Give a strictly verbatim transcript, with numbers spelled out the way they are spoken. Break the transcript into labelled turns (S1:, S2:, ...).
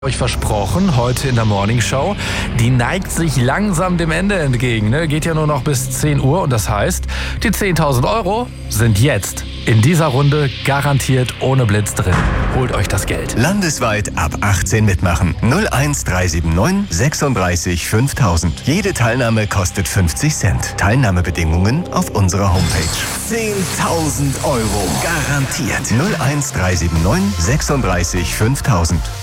S1: Euch versprochen, heute in der Morning Show. Die neigt sich langsam dem Ende entgegen. Ne? Geht ja nur noch bis zehn Uhr und das heißt, die zehntausend Euro sind jetzt in dieser Runde garantiert ohne Blitz drin. Holt euch das Geld.
S2: Landesweit ab achtzehn mitmachen. null eins drei sieben neun sechsunddreißig fünftausend. Jede Teilnahme kostet fünfzig Cent. Teilnahmebedingungen auf unserer Homepage. zehntausend Euro garantiert. null eins drei sieben neun sechsunddreißig fünftausend.